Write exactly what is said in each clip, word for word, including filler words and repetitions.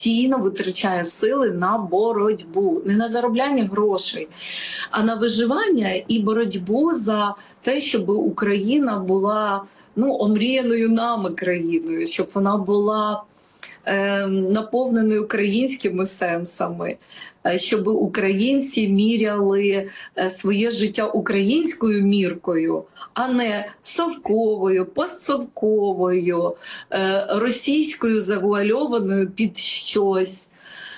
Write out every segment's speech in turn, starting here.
постійно витрачає сили на боротьбу, не на заробляння грошей, а на виживання і боротьбу за те, щоб Україна була, ну, омріяною нами країною, щоб вона була е, наповненою українськими сенсами, щоб українці міряли своє життя українською міркою, а не совковою, постсовковою, російською завуальованою під щось.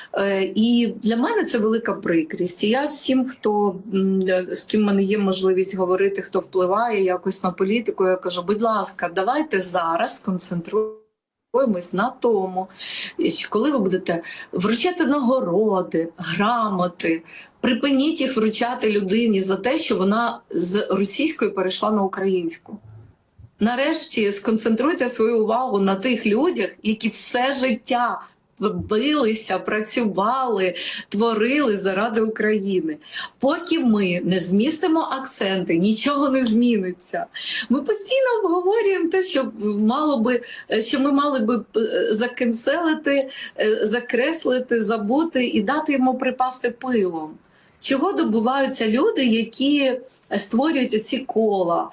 І для мене це велика прикрість. І я всім, хто, з ким в мене є можливість говорити, хто впливає якось на політику, я кажу, будь ласка, давайте зараз концентруємося на тому, коли ви будете вручати нагороди, грамоти, припиніть їх вручати людині за те, що вона з російської перейшла на українську. Нарешті сконцентруйте свою увагу на тих людях, які все життя билися, працювали, творили заради України. Поки ми не змістимо акценти, нічого не зміниться. Ми постійно обговорюємо те, що мало би, що ми мали би закенселити, закреслити, забути і дати йому припасти пилом. Чого добуваються люди, які створюють ці кола,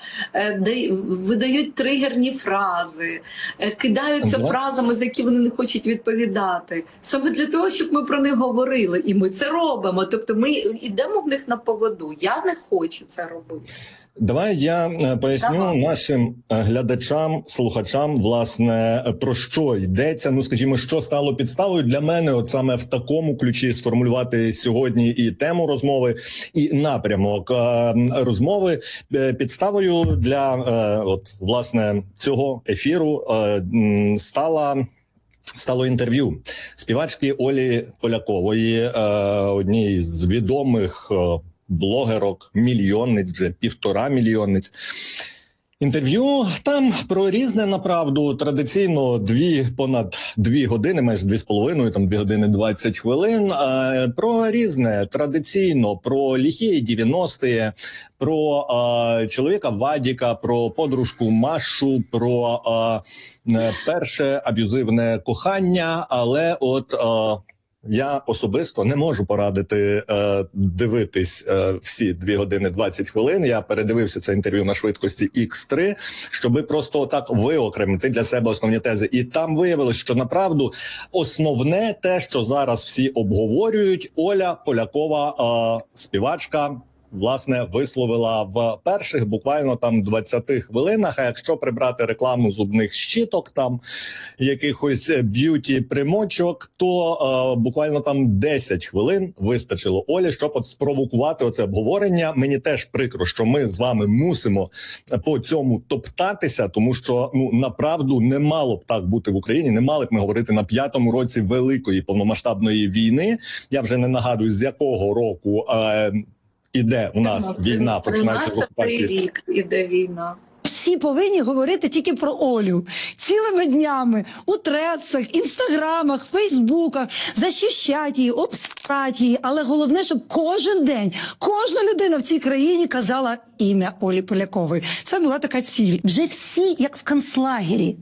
видають тригерні фрази, кидаються ага. фразами, за які вони не хочуть відповідати. Саме для того, щоб ми про них говорили. І ми це робимо. Тобто ми йдемо в них на поводу. Я не хочу це робити. Давай я поясню Давай. нашим глядачам, слухачам, власне, про що йдеться. Ну, скажімо, що стало підставою для мене, от саме в такому ключі сформулювати сьогодні і тему розмови, і напрямок розмови. Підставою для, от, власне, цього ефіру стала... Стало інтерв'ю співачки Олі Полякової, однієї з відомих блогерок, мільйонниць, вже півтора мільйонниць. Інтерв'ю там про різне, направду, традиційно дві, понад дві години, майже дві з половиною, там дві години двадцять хвилин, а, про різне, традиційно, про ліхі дев'яності, про а, чоловіка Вадіка, про подружку Машу, про а, перше аб'юзивне кохання, але от... А, я особисто не можу порадити е, дивитись е, всі дві години двадцять хвилин. Я передивився це інтерв'ю на швидкості ікс три, щоби просто так виокремити для себе основні тези. І там виявилось, що направду основне те, що зараз всі обговорюють, Оля Полякова, е, співачка, власне, висловила в перших буквально там двадцяти хвилинах, а якщо прибрати рекламу зубних щіток, там якихось б'юті-примочок, то е, буквально там десять хвилин вистачило Олі, щоб от спровокувати оце обговорення. Мені теж прикро, що ми з вами мусимо по цьому топтатися, тому що, ну, направду не мало б так бути в Україні, не мали б ми говорити на п'ятому році великої повномасштабної війни. Я вже не нагадую, з якого року е, іде у нас ну, війна, починаючи з окупації. рік іде війна. Всі повинні говорити тільки про Олю. Цілими днями у трецах, інстаграмах, фейсбуках захищать її, обстрать її. Але головне, щоб кожен день, кожна людина в цій країні казала ім'я Олі Полякової. Це була така ціль. Вже всі, як в концлагері.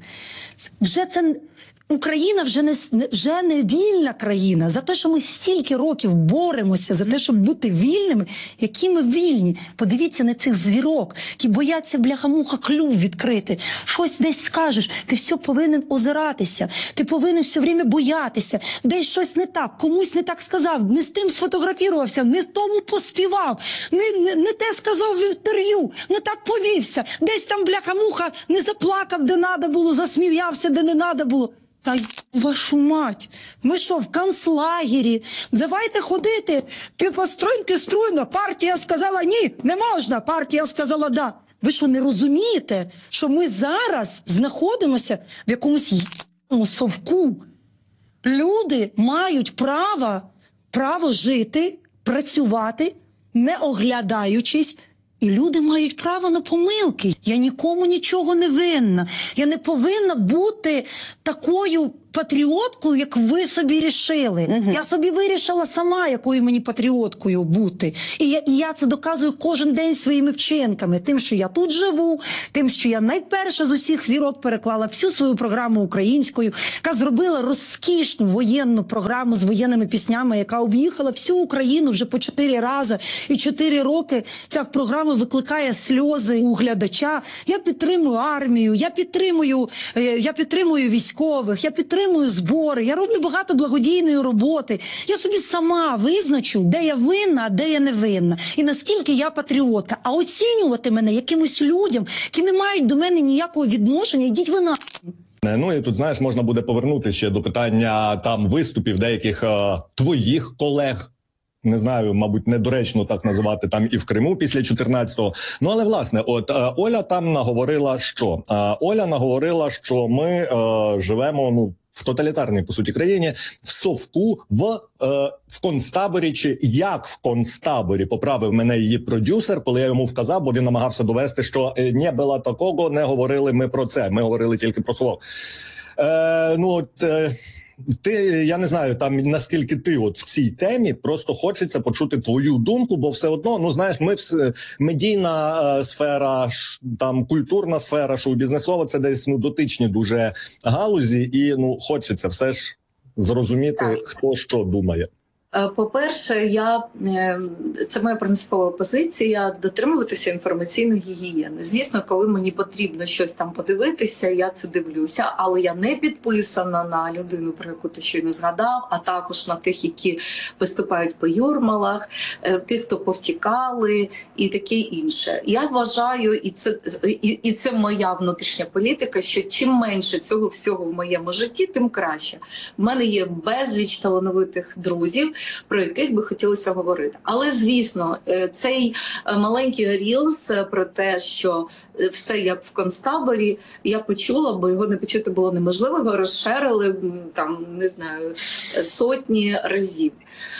Вже це... Україна вже не, вже не вільна країна. За те, що ми стільки років боремося, за те, щоб бути вільними, які ми вільні. Подивіться на цих звірок, які бояться бляха-муха клюв відкрити. Щось десь скажеш, ти все повинен озиратися, ти повинен все время боятися. Десь щось не так, комусь не так сказав, не з тим сфотографірувався, не тому поспівав, не, не, не те сказав в інтерв'ю, не так повівся. Десь там бляха-муха не заплакав, де надо було, засміявся, де не надо було. Та вашу мать, ми що, в концлагері? Давайте ходити, постройте струйно, партія сказала ні, не можна, партія сказала да. Ви що, не розумієте, що ми зараз знаходимося в якомусь совку? Люди мають право, право жити, працювати, не оглядаючись, і люди мають право на помилки. Я нікому нічого не винна. Я не повинна бути такою патріоткою, як ви собі рішили. Мгм. Я собі вирішила сама, якою мені патріоткою бути. І я, і я це доказую кожен день своїми вчинками. Тим, що я тут живу, тим, що я найперше з усіх зірок переклала всю свою програму українською, яка зробила розкішну воєнну програму з воєнними піснями, яка об'їхала всю Україну вже по чотири рази. І чотири роки ця програма викликає сльози у глядача. Я підтримую армію, я підтримую, е, я підтримую військових, я підтримую збори, я роблю багато благодійної роботи. Я собі сама визначу, де я винна, а де я не винна. І наскільки я патріотка. А оцінювати мене якимось людям, які не мають до мене ніякого відношення, йдіть ви на... Ну і тут, знаєш, можна буде повернути ще до питання там виступів деяких е, твоїх колег. Не знаю, мабуть, недоречно так називати там і в Криму після чотирнадцятого. Ну, але, власне, от е, Оля там наговорила, що? Е, Оля наговорила, що ми е, живемо, ну, в тоталітарній, по суті, країні, в совку, в, е, в концтаборі, чи як в концтаборі, поправив мене її продюсер, коли я йому вказав, бо він намагався довести, що е, не було такого, не говорили ми про це, ми говорили тільки про совок. Е, ну, от... Е, Ти, я не знаю, там наскільки ти от в цій темі, просто хочеться почути твою думку, бо все одно, ну знаєш, ми в медійна е, сфера, ш, там культурна сфера, шоу-бізнесова, це десь ну дотичні дуже галузі, і ну хочеться все ж зрозуміти, Так. хто що думає. Е, По-перше, я е, це моя принципова позиція дотримуватися інформаційної гігієни. Звісно, коли мені потрібно щось там подивитися, я це дивлюся, але я не підписана на людину, про яку ти щойно згадав, а також на тих, які виступають по юрмалах, е, тих, хто повтікали і таке інше. Я вважаю, і це і, і це моя внутрішня політика, що чим менше цього всього в моєму житті, тим краще. У мене є безліч талановитих друзів, про яких би хотілося говорити. Але, звісно, цей маленький рілс про те, що все як в концтаборі, я почула, бо його не почути було неможливо, його розширили, там, не знаю, сотні разів.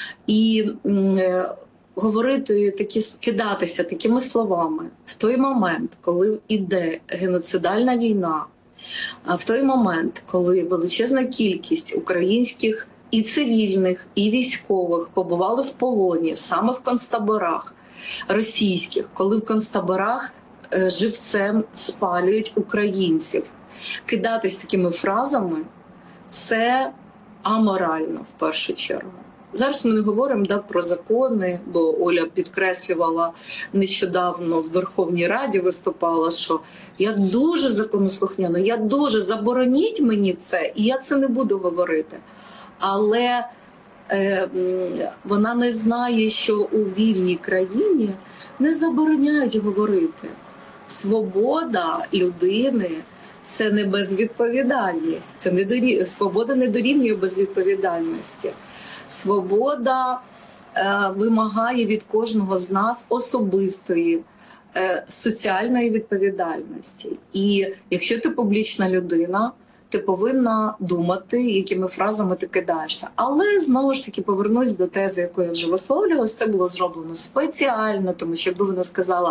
І е, говорити, такі, скидатися такими словами в той момент, коли йде геноцидальна війна, в той момент, коли величезна кількість українських і цивільних, і військових побували в полоні саме в концтаборах російських, коли в концтаборах е, живцем спалюють українців. Кидатись такими фразами – це аморально в першу чергу. Зараз ми не говоримо да, про закони, бо Оля підкреслювала нещодавно в Верховній Раді, виступала, що я дуже законослухняна, я дуже, забороніть мені це, і я це не буду говорити. Але е, вона не знає, що у вільній країні не забороняють говорити. Свобода людини – це не безвідповідальність, це не дорі... свобода не дорівнює безвідповідальності. Свобода е, вимагає від кожного з нас особистої, е, соціальної відповідальності. І якщо ти публічна людина, ти повинна думати, якими фразами ти кидаєшся. Але, знову ж таки, повернусь до тези, яку я вже висловлювалася. Це було зроблено спеціально, тому що, якби вона сказала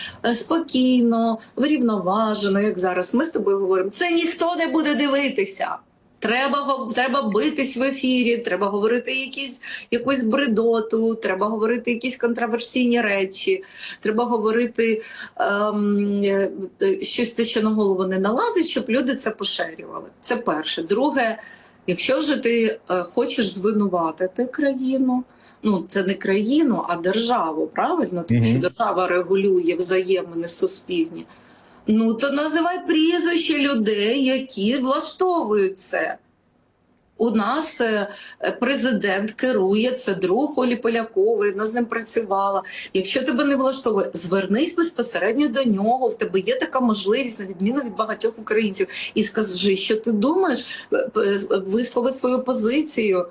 спокійно, врівноважено, як зараз ми з тобою говоримо, це ніхто не буде дивитися. Треба, треба битись в ефірі, треба говорити якісь, якусь бредоту, треба говорити якісь контроверсійні речі, треба говорити ем, щось, те, що на голову не налазить, щоб люди це поширювали. Це перше. Друге, якщо вже ти е, хочеш звинуватити країну, ну це не країну, а державу, правильно? Тому що держава регулює взаємини суспільні. Ну, то називай прізвище людей, які влаштовують це. У нас президент керує, це друг Олі Полякової, вона з ним працювала. Якщо тебе не влаштовує, звернись безпосередньо до нього, в тебе є така можливість, на відміну від багатьох українців, і скажи, що ти думаєш, вислови свою позицію.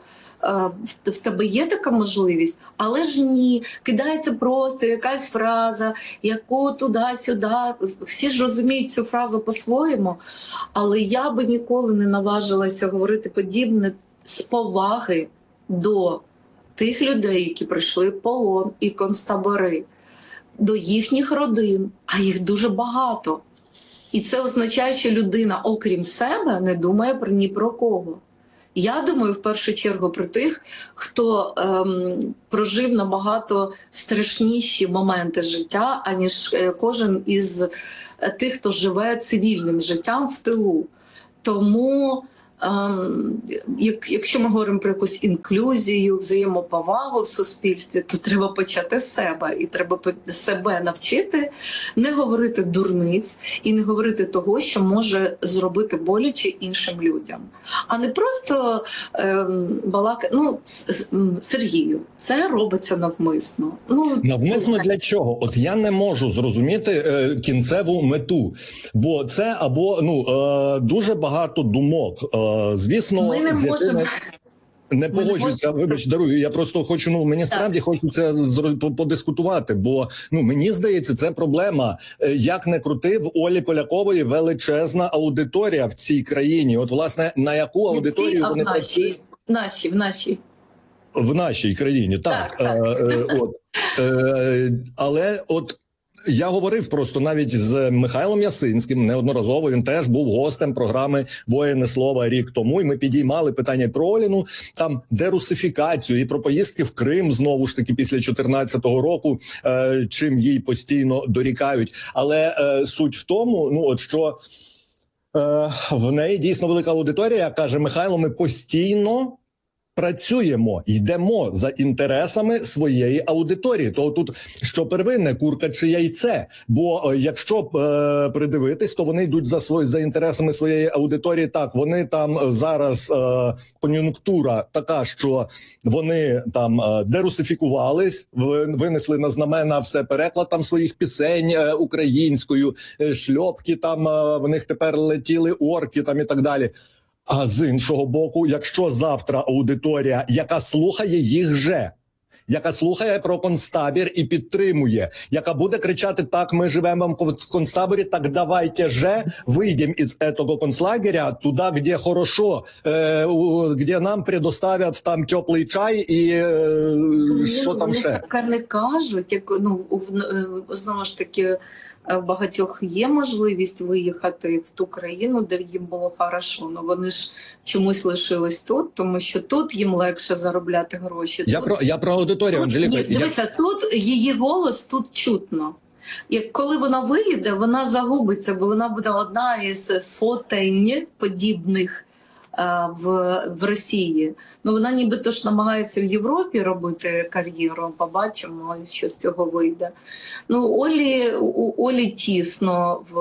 В тебе є така можливість, але ж ні, кидається просто якась фраза, яку туди-сюди, всі ж розуміють цю фразу по-своєму, але я би ніколи не наважилася говорити подібне з поваги до тих людей, які пройшли полон і концтабори, до їхніх родин, а їх дуже багато. І це означає, що людина, окрім себе, не думає про ні про кого. Я думаю, в першу чергу про тих, хто ем, прожив набагато страшніші моменти життя, аніж е, кожен із е, тих, хто живе цивільним життям в тилу. Тому, ем, як, якщо ми говоримо про якусь інклюзію, взаємоповагу в суспільстві, то треба почати з себе. І треба себе навчити не говорити дурниць і не говорити того, що може зробити боляче іншим людям. А не просто ем, балакати. Ну, Сергію, це робиться навмисно. Ну, Навмисно це... для чого? От я не можу зрозуміти е, кінцеву мету, бо це або ну е, дуже багато думок. Е, звісно, ми не з можемо. Не погоджуюся, вибач, дарую. Я просто хочу, ну мені справді так. хочеться зро- подискутувати, бо ну мені здається, це проблема. Як не крути, в Олі Полякової величезна аудиторія в цій країні. От, власне, на яку аудиторію Не ці, а вони в нашій, наші, в нашій. в нашій країні, так, Так, так. Е, е, от е, але от. Я говорив просто навіть з Михайлом Ясинським неодноразово. Він теж був гостем програми «Воїни слова» рік тому. І ми підіймали питання про Оліну, там дерусифікацію і про поїздки в Крим знову ж таки після чотирнадцятого року, е, чим їй постійно дорікають. Але е, суть в тому, ну от що е, в неї дійсно велика аудиторія. Каже Михайло, ми постійно працюємо, йдемо за інтересами своєї аудиторії. То тут що первинне, курка чи яйце? Бо е, якщо е, придивитись, то вони йдуть за свої за інтересами своєї аудиторії. Так, вони там зараз е, кон'юнктура така, що вони там е, дерусифікувались, винесли на знамена все переклад там своїх пісень е, українською, е, шльопки там е, в них тепер летіли орки там і так далі. А з іншого боку, якщо завтра аудиторія, яка слухає їх же, яка слухає про концтабір і підтримує, яка буде кричати: так, ми живемо в концтаборі, так давайте же вийдемо із цього концлагеря туди, де хорошо, е, де нам предоставлять там теплий чай і е, що там Вони ще. таке не кажуть, як ну в- знову ж таки. В багатьох є можливість виїхати в ту країну, де їм було хорошо, але вони ж чомусь лишились тут, тому що тут їм легше заробляти гроші. Я тут, про я про аудиторію, тут, Анжеліка. ні, Я... дивися, тут її голос тут чутно. Як коли вона виїде, вона загубиться, бо вона буде одна із сотень подібних в, в Росії. Ну вона нібито ж намагається в Європі робити кар'єру. Побачимо, що з цього вийде. Ну Олі у Олі тісно в,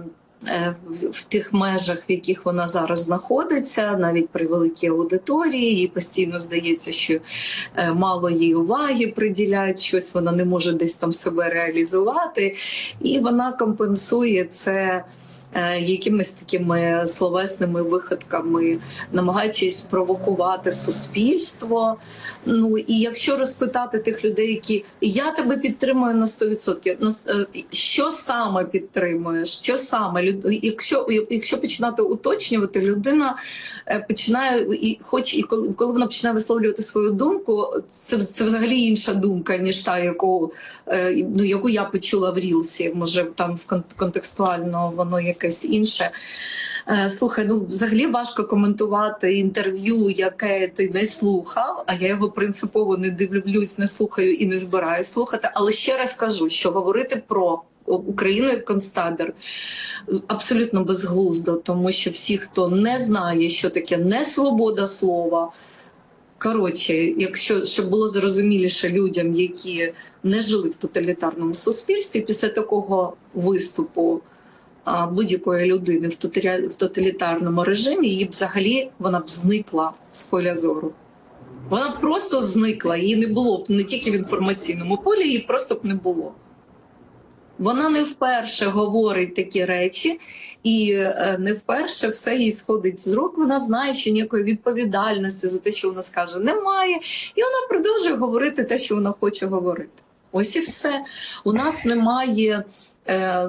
в, в тих межах, в яких вона зараз знаходиться, навіть при великій аудиторії. Їй постійно здається, що мало їй уваги приділяють, щось вона не може десь там себе реалізувати, і вона компенсує це якимись такими словесними виходками, намагаючись провокувати суспільство. Ну і якщо розпитати тих людей, які я тебе підтримую на сто відсотків, що саме підтримуєш, що саме, якщо, якщо починати уточнювати, людина починає, і хоч і коли, коли вона починає висловлювати свою думку, це, це взагалі інша думка, ніж та, яку, ну, яку я почула в Рілсі, може там в контекстуально воно якесь інше. Слухай, ну взагалі важко коментувати інтерв'ю, яке ти не слухав, а я його принципово не дивлюсь, не слухаю і не збираюсь слухати. Але ще раз кажу, що говорити про Україну як концтабір абсолютно безглуздо, тому що всі, хто не знає, що таке несвобода слова, коротше, якщо щоб було зрозуміліше людям, які не жили в тоталітарному суспільстві, після такого виступу будь-якої людини в тоталітарному режимі, її б взагалі вона б зникла з поля зору. Вона просто зникла, її не було б не тільки в інформаційному полі, її просто б не було. Вона не вперше говорить такі речі, і не вперше все їй сходить з рук. Вона знає, що ніякої відповідальності за те, що вона скаже, немає. І вона продовжує говорити те, що вона хоче говорити. Ось і все. У нас немає... Е,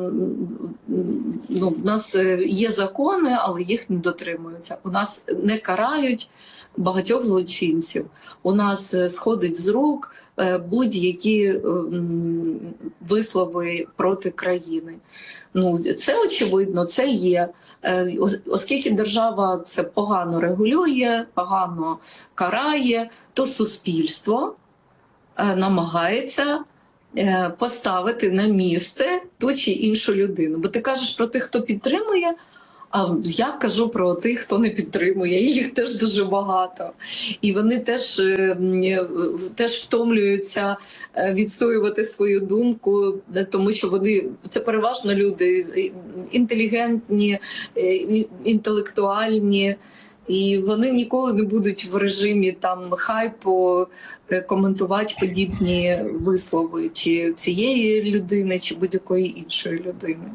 ну, в нас є закони, але їх не дотримуються. У нас не карають багатьох злочинців. У нас е, сходить з рук е, будь-які е, м, вислови проти країни. Ну, це очевидно, це є. Е, ос- Оскільки держава це погано регулює, погано карає, то суспільство е, намагається е, поставити на місце ту чи іншу людину. Бо ти кажеш про тих, хто підтримує, а я кажу про тих, хто не підтримує. Їх теж дуже багато. І вони теж, е, м, теж втомлюються е, відстоювати свою думку, е, тому що вони це переважно люди е, інтелігентні, е, і- інтелектуальні. І вони ніколи не будуть в режимі там хайпу е, коментувати подібні вислови чи цієї людини, чи будь-якої іншої людини.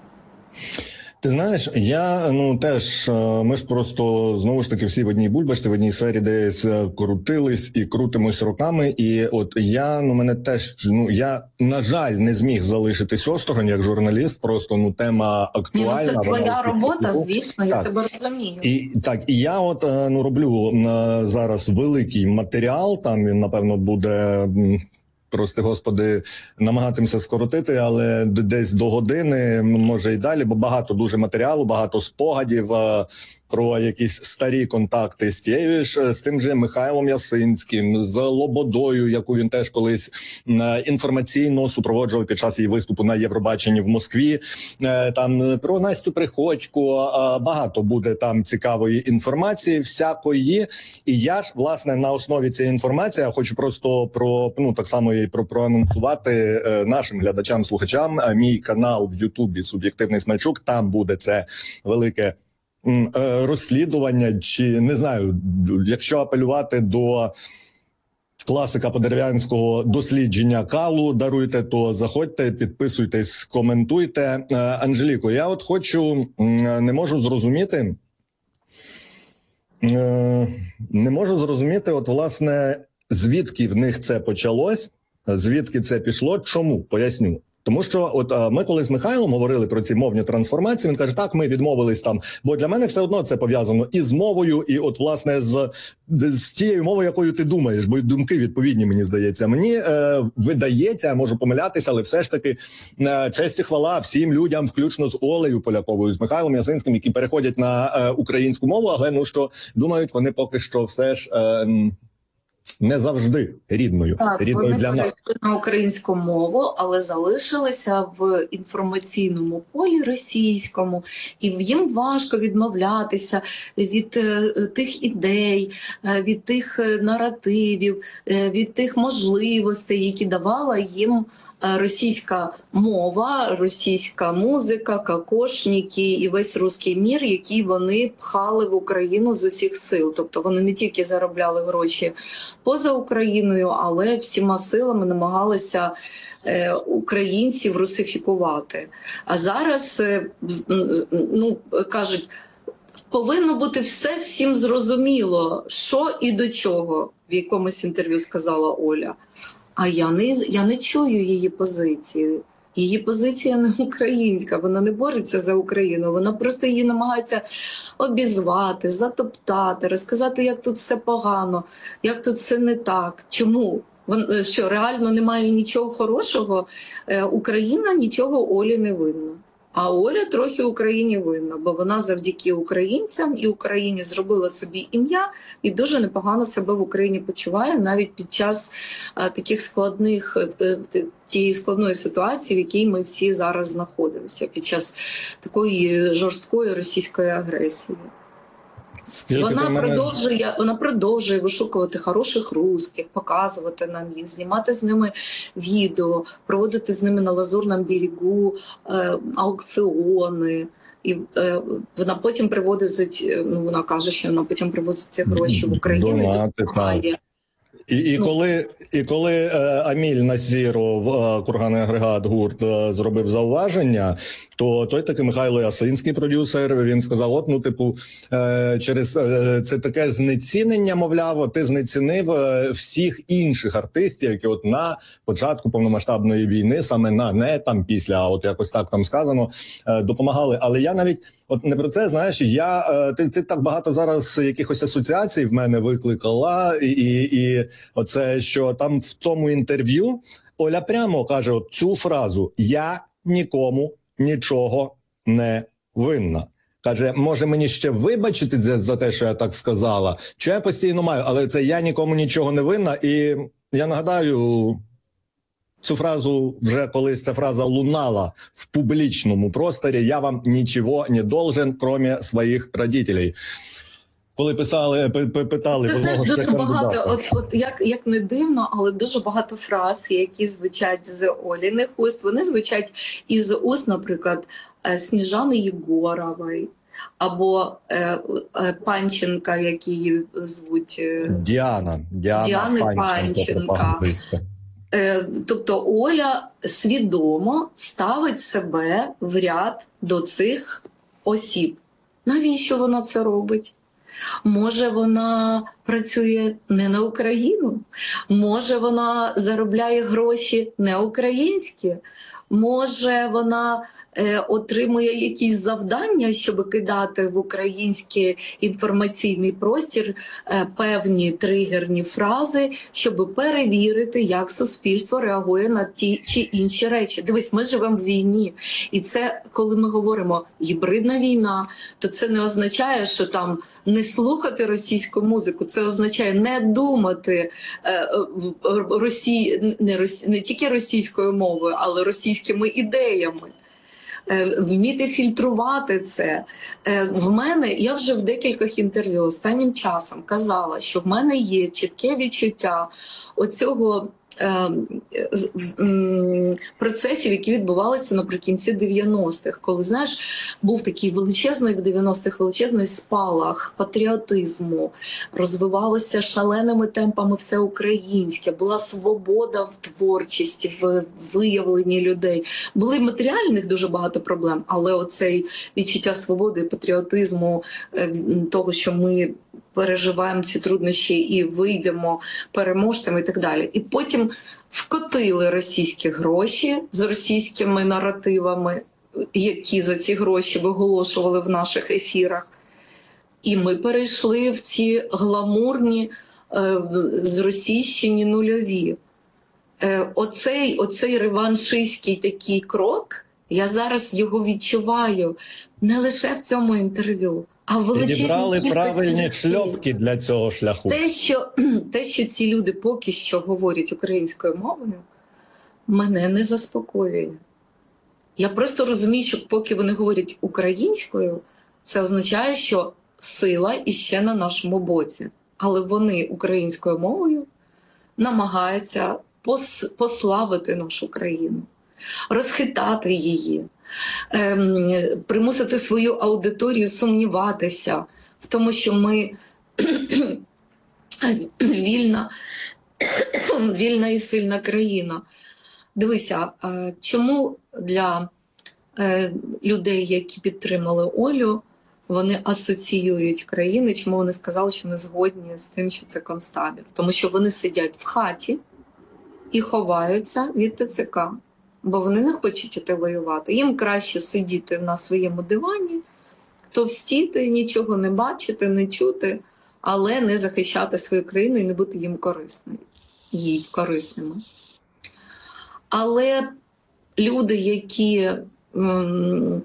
Ти знаєш, я ну теж е, ми ж просто знову ж таки всі в одній бульбашці, в одній сфері десь е, крутились і крутимось роками. І от я ну мене теж ну я на жаль не зміг залишитись осторонь як журналіст. Просто ну тема Ні, ну актуальна. це твоя вона- робота, звісно, я Так. тебе розумію. І так, і я от е, ну роблю е, зараз великий матеріал. Там він напевно буде. м, Прости господи, намагатимся скоротити, але д- десь до години, м, може і далі, бо багато дуже матеріалу, багато спогадів е, про якісь старі контакти з тією ж, з тим же Михайлом Ясинським, з Лободою, яку він теж колись е, інформаційно супроводжував під час її виступу на Євробаченні в Москві. Е, Там е, про Настю Приходько, е, багато буде там цікавої інформації, всякої. І я ж власне на основі цієї інформації я хочу просто про ну так само і про проанонсувати е, нашим глядачам, слухачам е, мій канал в Ютубі Суб'єктивний Смальчук. Там буде це велике м, е, розслідування, чи не знаю, якщо апелювати до класика подерев'янського дослідження калу, даруйте, то заходьте, підписуйтесь, коментуйте. Е, Анжеліко, я от хочу, м, не можу зрозуміти. Е, Не можу зрозуміти, от власне, звідки в них це почалось, звідки це пішло, чому? Поясню. Тому що от е, ми коли з Михайлом говорили про ці мовні трансформації, він каже, так, ми відмовились там, бо для мене все одно це пов'язано і з мовою, і от власне з, з тією мовою, якою ти думаєш, бо й думки відповідні, мені здається. Мені е, видається, можу помилятися, але все ж таки е, честь і хвала всім людям, включно з Олею Поляковою, з Михайлом Ясинським, які переходять на е, українську мову, але ну що думають, вони поки що все ж е, не завжди рідною, Так, рідною вони для нас. перейшли на українську мову, але залишилися в інформаційному полі російському, і їм важко відмовлятися від е, тих ідей, е, від тих е, наративів, е, від тих можливостей, які давала їм е, російська мова, російська музика, кокошники і весь руський мір, який вони пхали в Україну з усіх сил. Тобто вони не тільки заробляли гроші поза Україною, але всіма силами намагалися е, українців русифікувати. А зараз е, в- ну, кажуть, повинно бути все всім зрозуміло, що і до чого, в якомусь інтерв'ю сказала Оля. А я не, я не чую її позиції. Її позиція не українська, вона не бореться за Україну, вона просто її намагається обізвати, затоптати, розказати, як тут все погано, як тут все не так. Чому? Вон, що, реально немає нічого хорошого? Е, Україна нічого Олі не винна. А Оля трохи Україні винна, бо вона завдяки українцям і Україні зробила собі ім'я і дуже непогано себе в Україні почуває навіть під час а, таких складних е, тієї складної ситуації, в якій ми всі зараз знаходимося під час такої жорсткої російської агресії. Скільки Вона ти мене- продовжує, вона продовжує вишукувати хороших русських, показувати нам їх, знімати з ними відео, проводити з ними на Лазурному берегу е, аукціони. І е, вона потім приводить, ну вона каже, що вона потім привозить ці гроші в Україну і Донати, допомагає. І, і, Ну. коли, і коли е, Аміль Насіров, е, курганний агрегат гурт, е, зробив зауваження, то той таки Михайло Ясинський, продюсер, він сказав, от, ну, типу, е, через е, це таке знецінення, мовляв, ти знецінив е, всіх інших артистів, які от на початку повномасштабної війни, саме на, не там після, а от якось так там сказано, е, допомагали. Але я навіть, от не про це, знаєш, я, е, ти, ти так багато зараз якихось асоціацій в мене викликала, і, і, і оце, що там в тому інтерв'ю Оля прямо каже от цю фразу: «Я нікому нічого не винна». Каже, може мені ще вибачити за, за те, що я так сказала, що я постійно маю, але це «я нікому нічого не винна». І я нагадаю, цю фразу вже колись ця фраза лунала в публічному просторі: «Я вам нічого не должен, кроме своїх родителей». Коли писали, питали, Ти знаєш, ще дуже багато, кандидата. от, от як, як не дивно, але дуже багато фраз, які звучать з Оліних уст, вони звучать із уст, наприклад, е, Сніжани Єгорової, або е, е, Панченка, як її звуть. е, Діана, Діана Діани Панченко, Панченка. пропагандистка. Е, Тобто Оля свідомо ставить себе в ряд до цих осіб. Навіщо вона це робить? Може, вона працює не на Україну? Може, вона заробляє гроші не українські? Може, вона е, отримує якісь завдання, щоб кидати в український інформаційний простір е, певні тригерні фрази, щоб перевірити, як суспільство реагує на ті чи інші речі. Дивись, ми живемо в війні. І це, коли ми говоримо «гібридна війна», то це не означає, що там не слухати російську музику, це означає не думати е, росі... не, росі... не тільки російською мовою, але російськими ідеями. Е, вміти фільтрувати це. Е, в мене, я вже в декількох інтерв'ю останнім часом казала, що в мене є чітке відчуття оцього е, е, процесів, які відбувалися наприкінці дев'яностих, коли, знаєш, був такий величезний в дев'яностих величезний спалах патріотизму, розвивалося шаленими темпами все українське, була свобода в творчості, в виявленні людей. Були матеріальних дуже багато проблем, але оцей відчуття свободи, патріотизму, того, що ми переживаємо ці труднощі і вийдемо переможцями і так далі. І потім вкотили російські гроші з російськими наративами, які за ці гроші виголошували в наших ефірах. І ми перейшли в ці гламурні, е, зросійщені нульові. Е, оцей, оцей реваншистський такий крок, я зараз його відчуваю не лише в цьому інтерв'ю, а в величезній Підібрали кількості правильні людей. шльопки для цього шляху. Те що, те, що ці люди поки що говорять українською мовою, мене не заспокоює. Я просто розумію, що поки вони говорять українською, це означає, що сила іще на нашому боці. Але вони українською мовою намагаються пос- послабити нашу країну, розхитати її, ем, примусити свою аудиторію сумніватися в тому, що ми вільна, вільна і сильна країна. Дивися, е, чому для е, людей, які підтримали Олю, вони асоціюють країни, чому вони сказали, що не згодні з тим, що це концтабір? Тому що вони сидять в хаті і ховаються від ТЦК, бо вони не хочуть іти воювати. Їм краще сидіти на своєму дивані, товстіти, нічого не бачити, не чути, але не захищати свою країну і не бути їм корисною, їй корисними. Але люди, які м,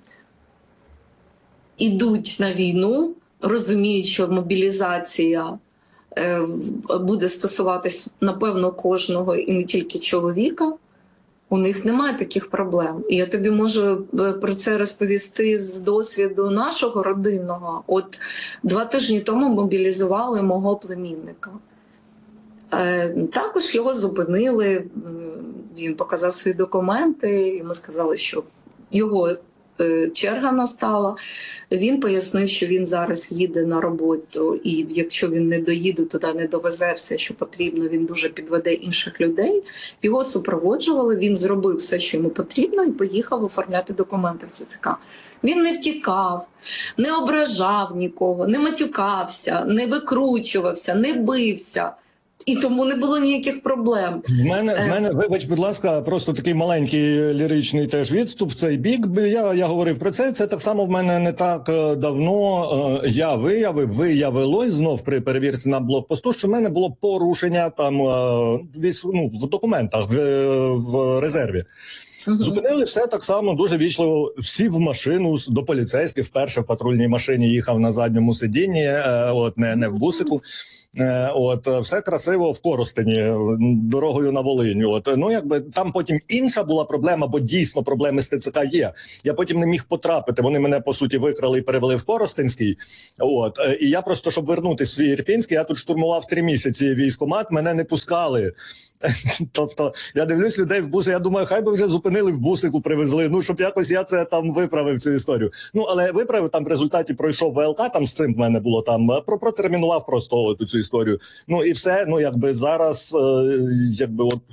ідуть на війну, розуміють, що мобілізація е, буде стосуватись, напевно, кожного і не тільки чоловіка, у них немає таких проблем. І я тобі можу про це розповісти з досвіду нашого родинного. От два тижні тому мобілізували мого племінника. Е, також його зупинили, він показав свої документи, йому сказали, що його черга настала. Він пояснив, що він зараз їде на роботу, і якщо він не доїде, туди не довезе все, що потрібно, він дуже підведе інших людей. Його супроводжували, він зробив все, що йому потрібно, і поїхав оформляти документи в ЦЦК. Він не втікав, не ображав нікого, не матюкався, не викручувався, не бився. І тому не було ніяких проблем. В мене, в мене, вибач, будь ласка, просто такий маленький ліричний теж відступ в цей бік. Я, я говорив про це. Це так само в мене не так давно. Я виявив, виявилось знов при перевірці на блокпосту, що в мене було порушення там десь ну, в документах в, в резерві. Uh-huh. Зупинили все так само, дуже вічливо, сів в машину до поліцейських, вперше в патрульній машині їхав на задньому сидінні, от не, не в бусику. От все красиво в Коростені, дорогою на Волинь. От ну якби там потім інша була проблема, бо дійсно проблеми з ТЦК є. Я потім не міг потрапити. Вони мене по суті викрали і перевели в Коростенський. От і я просто, щоб вернутися в свій Ірпінський, я тут штурмував три місяці військкомат, мене не пускали. Тобто я дивлюсь людей в буси, я думаю, хай би вже зупинили в бусику, привезли, ну щоб якось я це там виправив цю історію. Ну але виправив, там в результаті пройшов ВЛК, там з цим в мене було там про протермінував просто цю історію. Ну і все, ну якби зараз, е, якби от,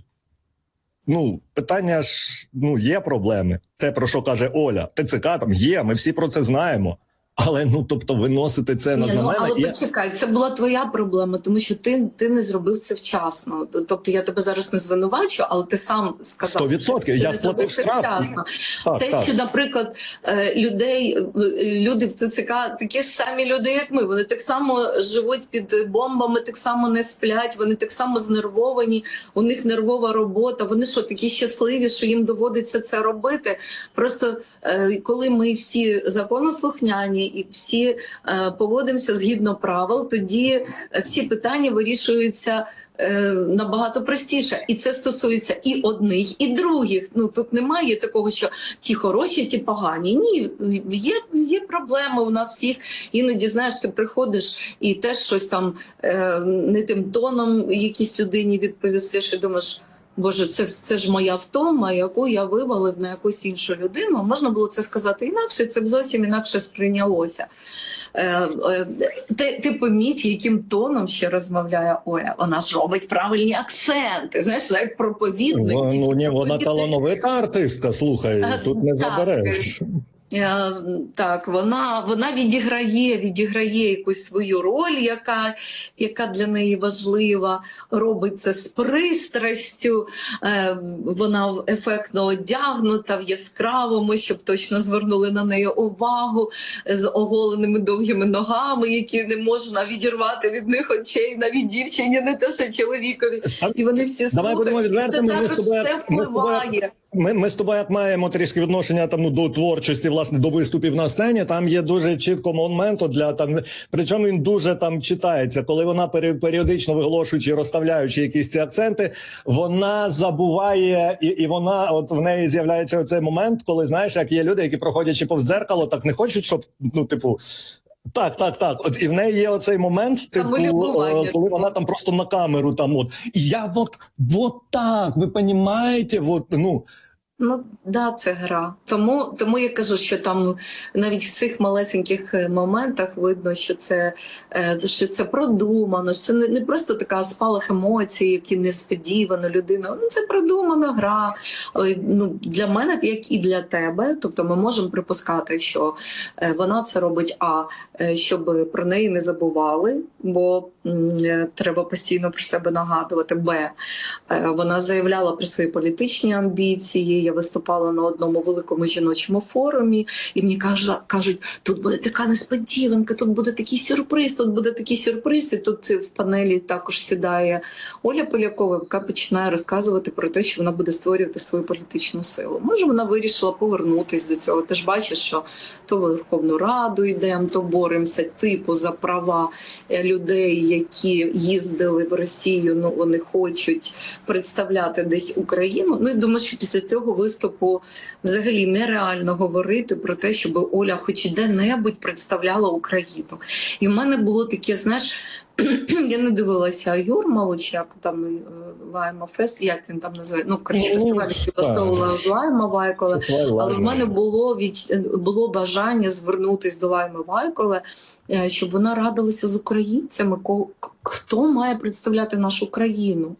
ну питання ж, ну є проблеми. Те, про що каже Оля, ТЦК там є, ми всі про це знаємо. Але ну тобто виносити це на знамена... Ну, але і... почекай, це була твоя проблема, тому що ти, ти не зробив це вчасно. Тобто я тебе зараз не звинувачу, але ти сам сказав, сто відсотків я сплатив штраф. Вчасно. Так, Те, так. що, наприклад, людей, люди в ТЦК такі ж самі люди, як ми, вони так само живуть під бомбами, так само не сплять, вони так само знервовані, у них нервова робота, вони що, такі щасливі, що їм доводиться це робити. Просто коли ми всі законослухняні і всі е, поводимося згідно правил, тоді всі питання вирішуються е, набагато простіше. І це стосується і одних, і других. Ну тут немає такого, що ті хороші, ті погані. Ні, є, є проблеми у нас всіх. Іноді, знаєш, ти приходиш і теж щось там е, не тим тоном якійсь людині відповісиш і думаєш, Боже, це, це ж моя втома, яку я вивалив на якусь іншу людину. Можна було це сказати інакше, це б зовсім інакше сприйнялося. Е, е, ти, ти поміть, яким тоном ще розмовляє Оля. Вона ж робить правильні акценти. Знаєш, як проповідник. Ну, ну ні, вона проповідник. Талановита артистка, слухай, тут не забереш. Е, Так, вона, вона відіграє, відіграє якусь свою роль, яка, яка для неї важлива, робить це з пристрастю, е, вона ефектно одягнута в яскравому, щоб точно звернули на неї увагу, з оголеними довгими ногами, які не можна відірвати від них очей, навіть дівчині, не те, що чоловікові. І вони всі Давай будемо слухають, це відвертими, також ми з тобою- все ми з тобою- впливає. Ми, ми з тобою як маємо трішки відношення там ну до творчості, власне, до виступів на сцені. Там є дуже чітко моменту для там, причому він дуже там читається, коли вона пері- періодично виголошуючи, розставляючи якісь ці акценти, вона забуває і, і вона, от в неї з'являється оцей момент, коли знаєш, як є люди, які проходячи повз дзеркало, так не хочуть, щоб ну типу. Так, так, так. От і в неї є оцей момент, типу, о, коли вона там просто на камеру там от. І я от, от так, ви розумієте, от, ну. Ну, да, це гра. Тому, тому я кажу, що там навіть в цих малесеньких моментах видно, що це, що це продумано, що це не, не просто така спалах емоцій, які несподівано людина. Ну, це продумана гра. Ну, для мене, як і для тебе, тобто ми можемо припускати, що вона це робить, а щоб про неї не забували, бо треба постійно про себе нагадувати. Б. Вона заявляла про свої політичні амбіції. Я виступала на одному великому жіночому форумі, і мені кажуть, тут буде така несподіванка, тут буде такий сюрприз, тут буде такий сюрприз. І тут в панелі також сідає Оля Полякова, яка починає розказувати про те, що вона буде створювати свою політичну силу. Може, вона вирішила повернутися до цього. Ти ж бачиш, що то в Верховну Раду йдемо, то боремося типу за права людей, які їздили в Росію, ну вони хочуть представляти десь Україну. Ну і думаю, що після цього виступу взагалі нереально говорити про те, щоб Оля хоч де-небудь представляла Україну. І в мене було таке, знаєш, я не дивилася Юрмалу, чи як там е, Лайма Фест, як він там називає, ну, коротше, фестиваль, який влаштовувала Лайма Вайколе, але в мене було, від, було бажання звернутися до Лайми Вайколе, е, щоб вона радилася з українцями, ко- хто має представляти нашу країну.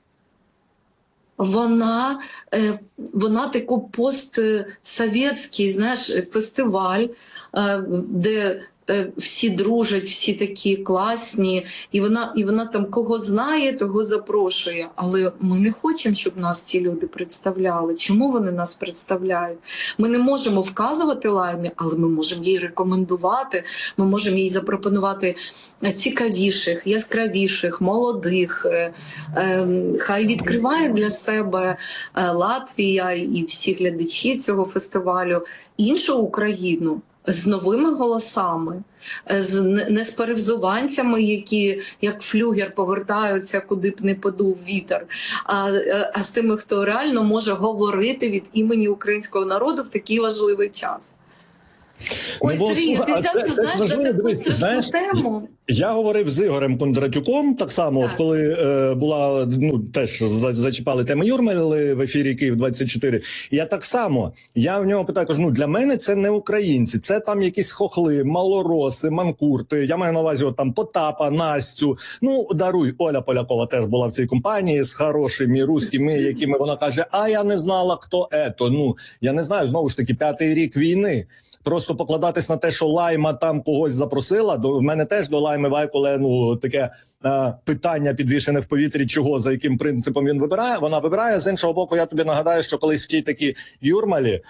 Вона, е, вона таку постсовєтський, знаєш, фестиваль, е, де е, всі дружать, всі такі класні, і вона, і вона там кого знає, того запрошує. Але ми не хочемо, щоб нас ці люди представляли. Чому вони нас представляють? Ми не можемо вказувати Лаймі, але ми можемо їй рекомендувати, ми можемо їй запропонувати цікавіших, яскравіших, молодих. Е, е, хай відкриває для себе е, Латвія і всі глядачі цього фестивалю іншу Україну з новими голосами, з не не з перевзуванцями, які як флюгер повертаються, куди б не подув вітер, а, а з тими, хто реально може говорити від імені українського народу в такий важливий час. Ой, бо, Сергій, слухай, ти а взяв, це- ти це знаєш, за важливо, таку дивись, страшну знаєш, тему. Я говорив з Ігорем Кондратюком, так само, Так. от коли е, була, ну, теж за- зачіпали теми Юрмали в ефірі Київ двадцять чотири. І я так само, я в нього питаю, кажу, ну, для мене це не українці, це там якісь хохли, малороси, манкурти, я маю на увазі от, там Потапа, Настю, ну, даруй, Оля Полякова теж була в цій компанії з хорошими русскими, якими вона каже, а я не знала, хто ето, ну, я не знаю, знову ж таки, п'ятий рік війни. Просто покладатись на те, що Лайма там когось запросила, до в мене теж до Лайми Вайколе, ну, таке е, питання підвішене в повітрі, чого, за яким принципом він вибирає. Вона вибирає. З іншого боку, я тобі нагадаю, що колись в тій такій Юрмалі е,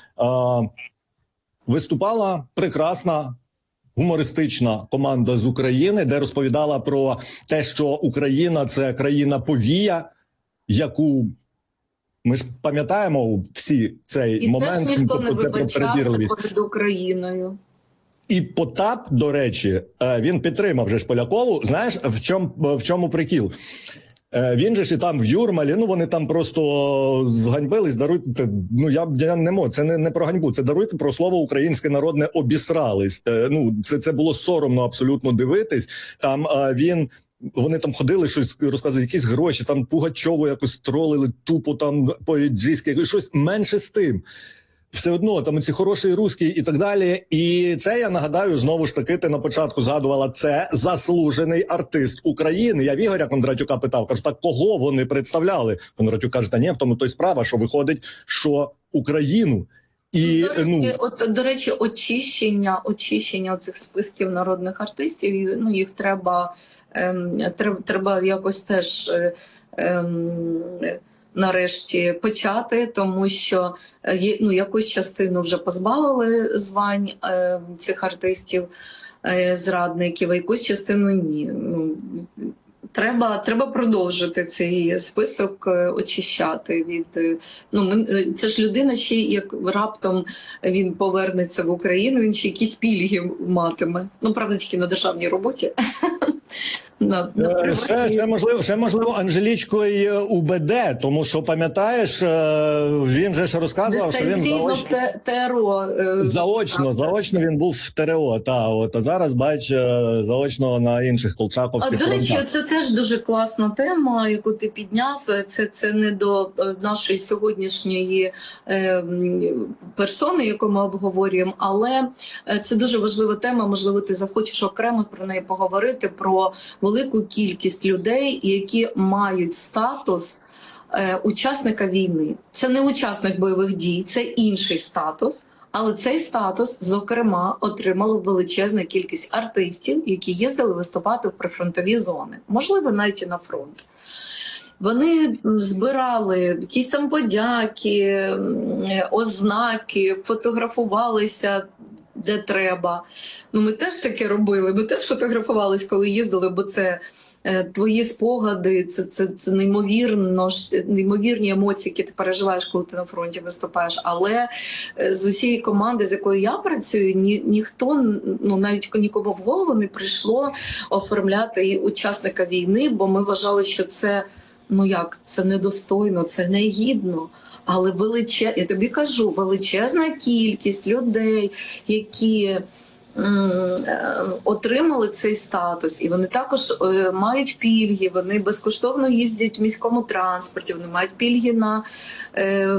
виступала прекрасна гумористична команда з України, де розповідала про те, що Україна – це країна-повія, яку ми ж пам'ятаємо всі цей І момент, теж ніхто не тобто це про вибачався перебірливість. перед Україною. І Потап, до речі, е, він підтримав же ж Полякову. Знаєш, в чому, в чому прикіл? Е, Він же ж і там в Юрмалі, ну вони там просто зганьбились, даруйте, ну я, я не можу, це не, не про ганьбу, це даруйте про слово українське народне обісрались. Е, Ну, це, це було соромно абсолютно дивитись. Там е, він... Вони там ходили, щось розказують, якісь гроші, там Пугачову якось тролили, тупо там по-іджійськи, щось менше з тим. Все одно, там ці хороші русські і так далі. І це, я нагадаю, знову ж таки, ти на початку згадувала, це заслужений артист України. Я в Ігоря Кондратюка питав, кажу, так кого вони представляли? Кондратюк каже, та ні, в тому то й справа, що виходить, що Україну. І, до, речі, ну, от, до речі, очищення, очищення цих списків народних артистів, і, ну, їх треба, ем, треба, треба якось теж ем, нарешті почати, тому що є, ну, якусь частину вже позбавили звань е, цих артистів, е, зрадників, а якусь частину ні. Ну, Треба, треба продовжити цей список, е, очищати від е, ну ми, е, це ж людина, ще як раптом він повернеться в Україну, він ще якісь пільги матиме. Ну правда, тільки на державній роботі. На, на Е, ще, ще можливо, ще можливо Анжелічкою УБД, тому що пам'ятаєш, е, він же ж розказував, що він дистанційно заочно, те- ТРО. е, заочно, заочно він був в ТРО, та от а зараз бач е, заочно на інших А, колчаковських до речі, фронтах. це теж дуже класна тема, яку ти підняв. Це, це не до е, нашої сьогоднішньої е, м, персони, яку ми обговорюємо, але е, це дуже важлива тема. Можливо, ти захочеш окремо про неї поговорити, про велику кількість людей, які мають статус е, учасника війни. Це не учасник бойових дій, це інший статус. Але цей статус, зокрема, отримала величезна кількість артистів, які їздили виступати в прифронтові зони, можливо, навіть і на фронт. Вони збирали якісь там подяки, ознаки, фотографувалися де треба. Ну, ми теж таке робили, ми теж фотографувалися, коли їздили, бо це е, твої спогади, це, це, це неймовірно, неймовірні емоції, які ти переживаєш, коли ти на фронті виступаєш. Але е, з усієї команди, з якою я працюю, ні, ніхто, ну навіть нікому в голову не прийшло оформляти і учасника війни, бо ми вважали, що це Ну як, це недостойно, це негідно. Але величе... я тобі кажу, величезна кількість людей, які отримали цей статус, і вони також е, мають пільги, вони безкоштовно їздять в міському транспорті, вони мають пільги на е,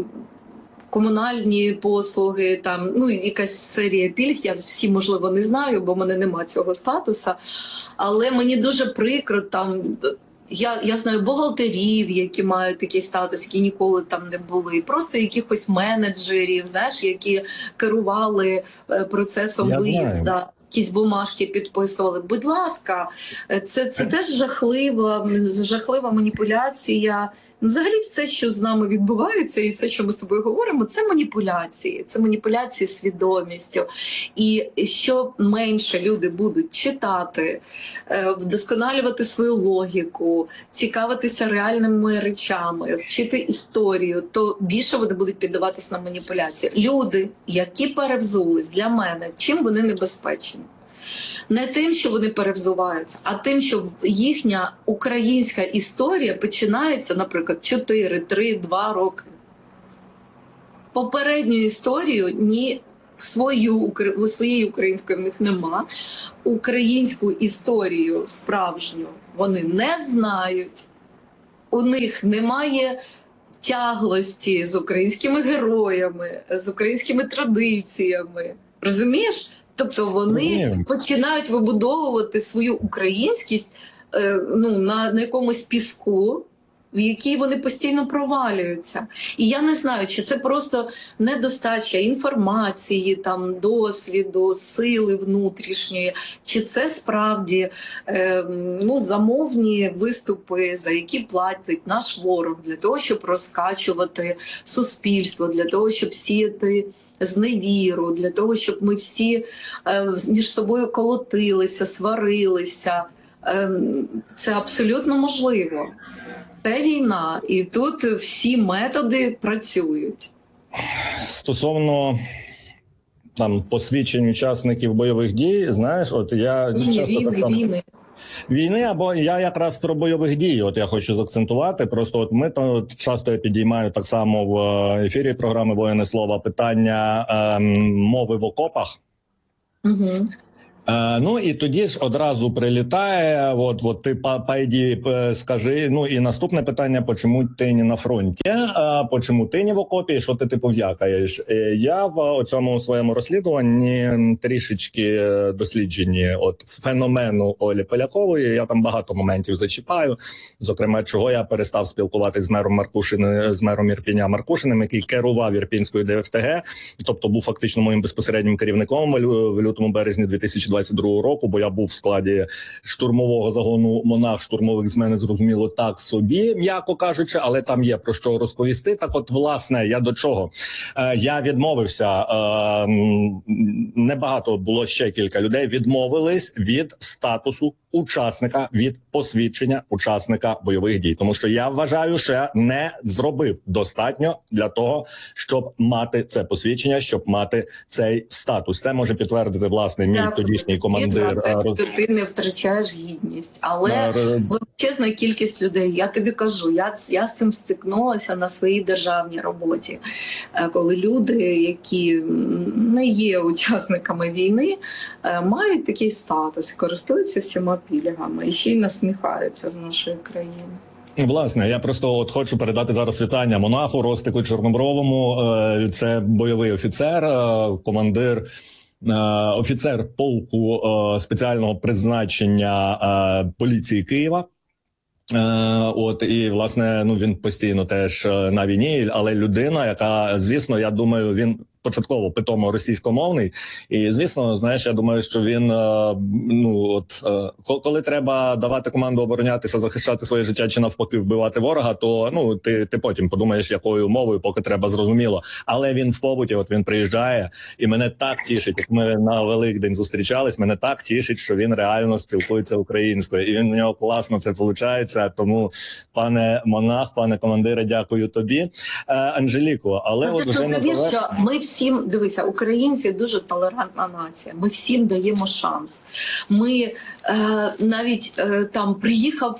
комунальні послуги, там, ну, якась серія пільг, я всі, можливо, не знаю, бо в мене немає цього статусу, але мені дуже прикро, там, Я, я знаю бухгалтерів, які мають такий статус, які ніколи там не були, просто якихось менеджерів, знаєш, які керували процесом виїзду, якісь бумажки підписували. Будь ласка, це, це теж жахлива, жахлива маніпуляція. Взагалі все, що з нами відбувається, і все, що ми з тобою говоримо, це маніпуляції. Це маніпуляції свідомістю. І що менше люди будуть читати, вдосконалювати свою логіку, цікавитися реальними речами, вчити історію, то більше вони будуть піддаватись на маніпуляції. Люди, які перевзулись, для мене, чим вони небезпечні? Не тим, що вони перевзуваються, а тим, що їхня українська історія починається, наприклад, чотири, три, два роки. Попередню історію ні в свою, у своєї української в них нема. Українську історію справжню вони не знають. У них немає тяглості з українськими героями, з українськими традиціями. Розумієш? Тобто вони Розумію. починають вибудовувати свою українськість е, ну, на, на якомусь піску, в якій вони постійно провалюються. І я не знаю, чи це просто недостача інформації, там, досвіду, сили внутрішньої, чи це справді е, ну, замовні виступи, за які платить наш ворог, для того, щоб розкачувати суспільство, для того, щоб сіяти зневіру, для того, щоб ми всі е, між собою колотилися, сварилися. Е, це абсолютно можливо. Це війна, і тут всі методи працюють. Стосовно там посвідчень учасників бойових дій, знаєш, от я Ні, часто війни, так, там, війни. Війни, або я якраз про бойових дій, от я хочу заакцентувати. Просто от ми то часто я підіймаю так само в ефірі програми «Воєнне слово» питання ем, мови в окопах. Угу. Е, ну і тоді ж одразу прилітає, от, от ти пайді скажи, ну і наступне питання, почому ти не на фронті, а почому ти не в окопі, що ти типу в'якаєш? Е, я в цьому своєму розслідуванні трішечки досліджені от феномену Олі Полякової, я там багато моментів зачіпаю, зокрема, чого я перестав спілкуватися з мером Маркушиним, з мером Ірпіня Маркушиним, який керував Ірпінською ДФТГ, тобто був фактично моїм безпосереднім керівником в лютому-березні дві тисячі двадцять другого року, бо я був в складі штурмового загону «Монах». Штурмових з мене, зрозуміло, так собі, м'яко кажучи, але там є про що розповісти. Так от, власне, я до чого? Е, я відмовився, е, небагато було, ще кілька людей відмовились від статусу учасника, від посвідчення учасника бойових дій. Тому що я вважаю, що я не зробив достатньо для того, щоб мати це посвідчення, щоб мати цей статус. Це може підтвердити, власне, мій Дякую. тодішній командир. Що ти не втрачаєш гідність, але величезна кількість людей, я тобі кажу, я, я з цим стикнулася на своїй державній роботі, коли люди, які не є учасниками війни, мають такий статус, користуються всіма пільгами і ще й насміхаються з нашої країни. Власне, я просто от хочу передати зараз вітання Монаху, Ростику Чорнобровому. Це бойовий офіцер, командир, офіцер полку спеціального призначення поліції Києва. От і власне, ну він постійно теж на війні, але людина, яка, звісно, я думаю, він початково питомо російськомовний, і звісно, знаєш, я думаю, що він ну от коли треба давати команду оборонятися, захищати своє життя чи навпаки вбивати ворога, то ну ти ти потім подумаєш, якою мовою, поки треба, зрозуміло. Але він в побуті, от він приїжджає, і мене так тішить, як ми на Великдень зустрічались, мене так тішить, що він реально спілкується українською, і він у нього класно це виходить. Тому, пане Монах, пане командире, дякую тобі, е, Анжеліко. Але ну, от вже на поверх... що ми всім, дивися, українці дуже толерантна нація. Ми всім даємо шанс. Ми е, навіть е, там приїхав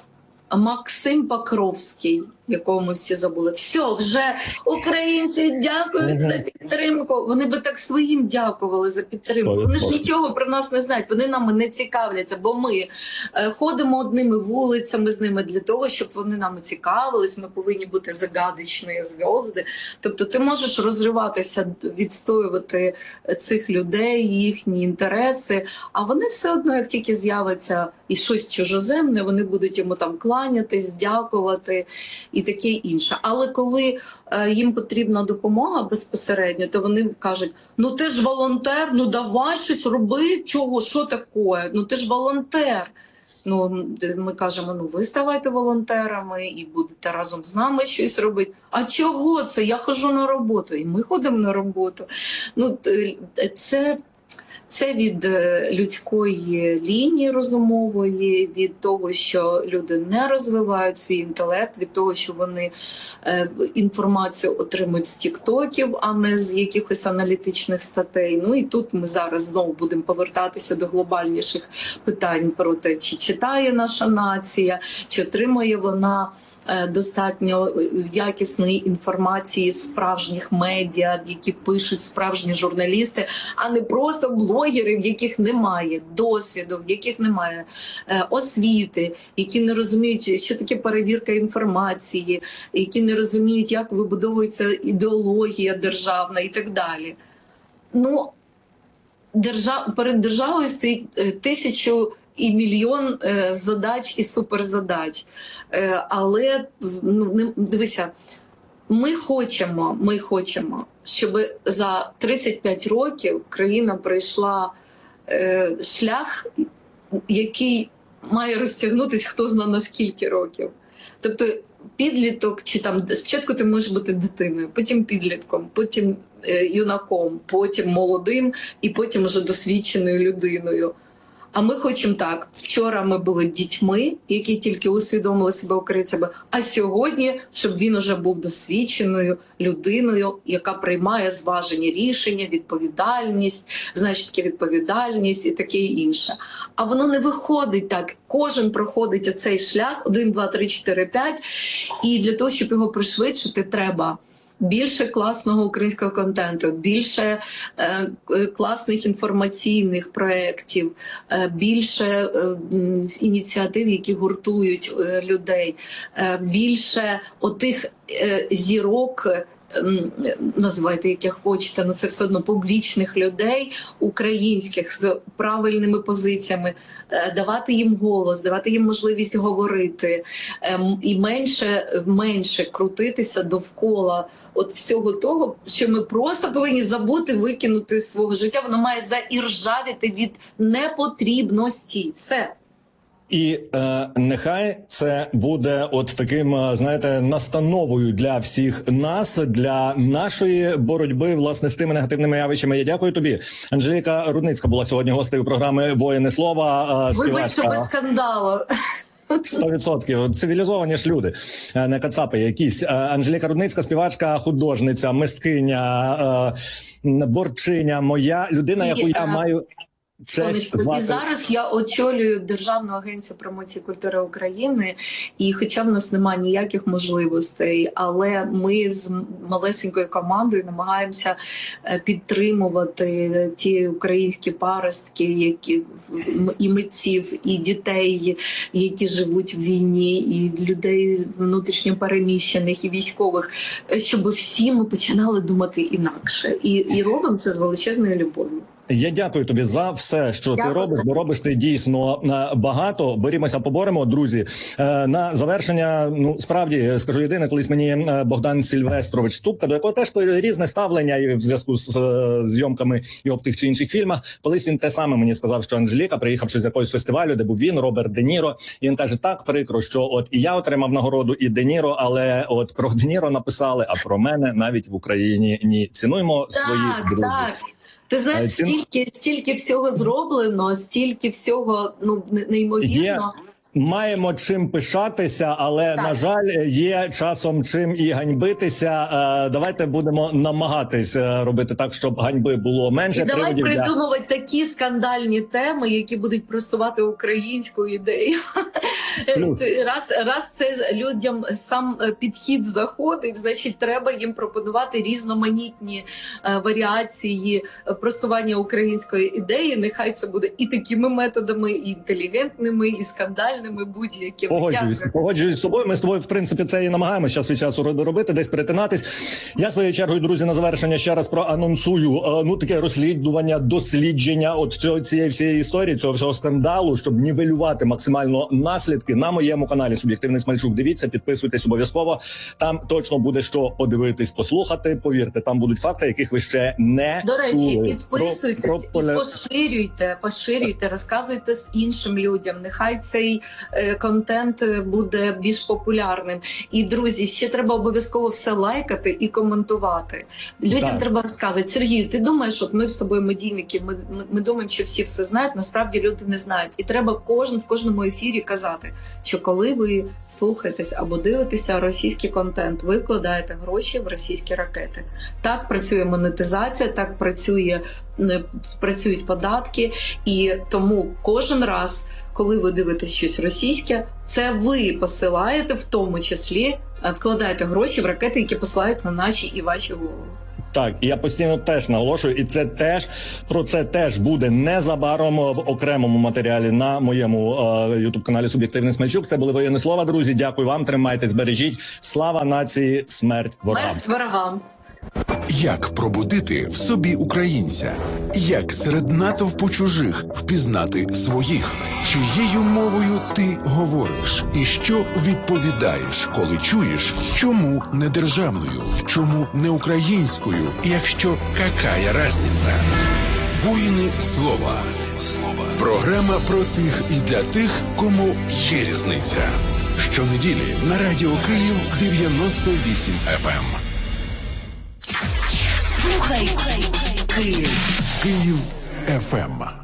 Максим Покровський, якого ми всі забули. Все, вже українці дякують за підтримку. Вони би так своїм дякували за підтримку. Вони ж нічого про нас не знають, вони нами не цікавляться, бо ми е, ходимо одними вулицями з ними для того, щоб вони нами цікавились. Ми повинні бути загадочні зв'язки. Тобто ти можеш розриватися, відстоювати цих людей, їхні інтереси, а вони все одно, як тільки з'явиться і щось чужоземне, вони будуть йому там кланятись, дякувати і таке інше. Але коли е, їм потрібна допомога безпосередньо, то вони кажуть: ну ти ж волонтер, ну давай щось роби, чого, що таке, ну ти ж волонтер. Ну, ми кажемо, ну ви ставайте волонтерами і будете разом з нами щось робити. А чого це? Я ходжу на роботу, і ми ходимо на роботу. Ну, це... Це від людської лінії розумової, від того, що люди не розвивають свій інтелект, від того, що вони е, інформацію отримують з тіктоків, а не з якихось аналітичних статей. Ну і тут ми зараз знову будемо повертатися до глобальніших питань про те, чи читає наша нація, чи отримує вона достатньо якісної інформації з справжніх медіа, які пишуть справжні журналісти, а не просто блогери, в яких немає досвіду, в яких немає е, освіти, які не розуміють, що таке перевірка інформації, які не розуміють, як вибудовується ідеологія державна і так далі. Ну, держав... перед державою стоїть е, тисячу і мільйон е, задач і суперзадач. Е, але, ну, не, дивися, ми хочемо, ми хочемо, щоб за тридцять п'ять років країна пройшла е, шлях, який має розтягнутися хто зна на скільки років. Тобто підліток, чи там спочатку ти можеш бути дитиною, потім підлітком, потім е, юнаком, потім молодим і потім вже досвідченою людиною. А ми хочемо так. Вчора ми були дітьми, які тільки усвідомили себе українцями, а сьогодні, щоб він уже був досвідченою людиною, яка приймає зважені рішення, відповідальність, значить таке відповідальність і таке інше. А воно не виходить так. Кожен проходить оцей шлях, один, два, три, чотири, п'ять, і для того, щоб його пришвидшити, треба більше класного українського контенту, більше е, класних інформаційних проєктів, е, більше е, ініціатив, які гуртують е, людей, е, більше отих е, зірок, е, називайте, як хочете, але це все одно публічних людей, українських, з правильними позиціями, е, давати їм голос, давати їм можливість говорити, е, і менше, менше крутитися довкола от всього того, що ми просто повинні забути, викинути з свого життя. Воно має заіржавіти від непотрібності. Все. І е, нехай це буде от таким, знаєте, настановою для всіх нас, для нашої боротьби, власне, з тими негативними явищами. Я дякую тобі. Анжеліка Рудницька була сьогодні гостею програми «Воїни слова». Вибач, що без скандалу. Сто відсотків. Цивілізовані ж люди, не кацапи якісь. Анжеліка Рудницька, співачка, художниця, мисткиня, борчиня, моя людина, яку я маю честь звати. І зараз я очолюю Державну агенцію промоції культури України, і хоча в нас немає ніяких можливостей, але ми з малесенькою командою намагаємося підтримувати ті українські паростки, які і митців, і дітей, які живуть в війні, і людей внутрішньо переміщених, і військових, щоб всі ми починали думати інакше. І, і робимо це з величезною любов'ю. Я дякую тобі за все, що дякую. ти робиш, бо робиш ти дійсно багато. Борімося, поборемо, друзі. На завершення, ну, справді, скажу єдине, колись мені Богдан Сільвестрович Ступка, до якого теж різне ставлення і в зв'язку з зйомками його в тих чи інших фільмах, колись він те саме мені сказав, що Анжеліка, приїхавши з якогось фестивалю, де був він, Роберт Де Ніро, і він каже, так прикро, що от і я отримав нагороду, і Де Ніро, але от про Де Ніро написали, а про мене навіть в Україні ні. Цінуємо так, своїх друзів. Так. Ти знаєш, стільки, стільки всього зроблено, стільки всього, ну, неймовірно. Маємо чим пишатися, але, Так. на жаль, є часом чим і ганьбитися. Е, Давайте будемо намагатись е, робити так, щоб ганьби було менше. І давай приводів для- придумувати такі скандальні теми, які будуть просувати українську ідею. Плюс. Раз, раз це людям сам підхід заходить, значить треба їм пропонувати різноманітні е, варіації просування української ідеї. Нехай це буде і такими методами, і інтелігентними, і скандальними, будь-якими. Погоджуюсь, Дякую. погоджуюсь з тобою. Ми з тобою, в принципі, це і намагаємося час від часу робити, десь перетинатись. Я своєю чергою, друзі, на завершення ще раз проанонсую е, ну таке розслідування, дослідження от цього цієї всієї історії, цього всього скандалу, щоб нівелювати максимально наслідки на моєму каналі Суб'єктивний Смальчук. Дивіться, підписуйтесь обов'язково. Там точно буде що подивитись, послухати. Повірте, там будуть факти, яких ви ще не До речі, чули. підписуйтесь Про- про і поле- поширюйте, поширюйте, розказуйте з іншим людям. Нехай цей е, контент е, буде більш популярним. І друзі, ще треба обов'язково все лайкати і коментувати. Людям Так. треба розказувати. Сергій, ти думаєш, от ми з тобою медійники, ми, ми, ми думаємо, що всі все знають. Насправді люди не знають. І треба кожен в кожному ефірі казати, що коли ви слухаєтесь або дивитеся російський контент, ви вкладаєте гроші в російські ракети. Так працює монетизація, так працює не працюють податки, і тому кожен раз, коли ви дивитесь щось російське, це ви посилаєте, в тому числі е, вкладаєте гроші в ракети, які посилають на наші і ваші голови. Так, і я постійно теж наголошую, і це теж про це теж буде незабаром в окремому матеріалі на моєму ютуб каналі Суб'єктивний Смальчук. Це були воєнні слова, друзі. Дякую вам, тримайтесь, бережіть. Слава нації, смерть ворогам. Смерть ворогам. Як пробудити в собі українця? Як серед натовпу чужих впізнати своїх? Чиєю мовою ти говориш? І що відповідаєш, коли чуєш, чому не державною? Чому не українською, якщо какая разниця? Воїни слова. Слова. Програма про тих і для тих, кому є різниця. Щонеділі на Радіо Київ дев'яносто вісім еф ем. Слухай Київ. Київ еф ем.